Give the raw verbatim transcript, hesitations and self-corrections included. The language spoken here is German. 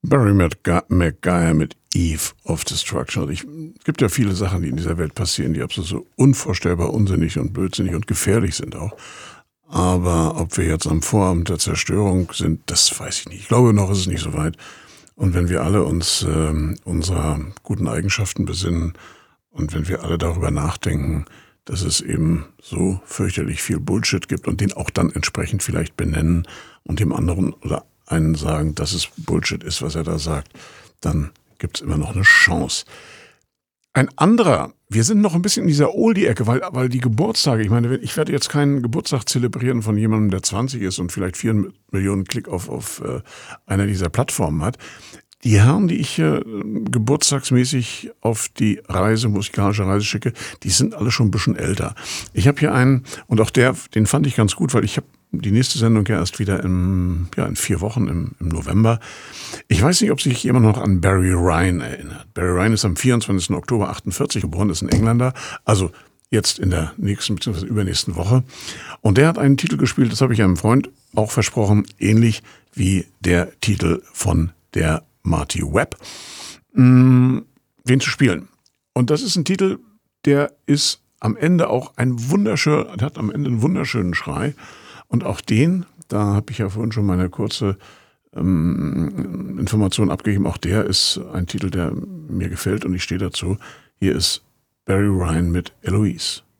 Barry McGuire mit Eve of Destruction. Ich, es gibt ja viele Sachen, die in dieser Welt passieren, die absolut so unvorstellbar unsinnig und blödsinnig und gefährlich sind auch. Aber ob wir jetzt am Vorabend der Zerstörung sind, das weiß ich nicht. Ich glaube, noch ist es nicht so weit. Und wenn wir alle uns äh, unserer guten Eigenschaften besinnen und wenn wir alle darüber nachdenken, dass es eben so fürchterlich viel Bullshit gibt und den auch dann entsprechend vielleicht benennen und dem anderen oder einen sagen, dass es Bullshit ist, was er da sagt, dann gibt es immer noch eine Chance. Ein anderer, wir sind noch ein bisschen in dieser Oldie-Ecke, weil, weil die Geburtstage, ich meine, ich werde jetzt keinen Geburtstag zelebrieren von jemandem, der zwanzig ist und vielleicht vier Millionen Klick auf, auf äh, einer dieser Plattformen hat. Die Herren, die ich äh, geburtstagsmäßig auf die Reise, musikalische Reise schicke, die sind alle schon ein bisschen älter. Ich habe hier einen, und auch der, den fand ich ganz gut, weil ich habe die nächste Sendung ja erst wieder im, ja, in vier Wochen im, im November. Ich weiß nicht, ob sich jemand noch an Barry Ryan erinnert. Barry Ryan ist am vierundzwanzigsten Oktober achtundvierzig geboren, ist ein Engländer, also jetzt in der nächsten bzw. übernächsten Woche. Und der hat einen Titel gespielt, das habe ich einem Freund auch versprochen, ähnlich wie der Titel von der Marty Webb, mh, wen zu spielen. Und das ist ein Titel, der ist am Ende auch ein wunderschöner, der hat am Ende einen wunderschönen Schrei. Und auch den, da habe ich ja vorhin schon meine kurze ähm, Information abgegeben, auch der ist ein Titel, der mir gefällt und ich stehe dazu. Hier ist Barry Ryan mit Eloise.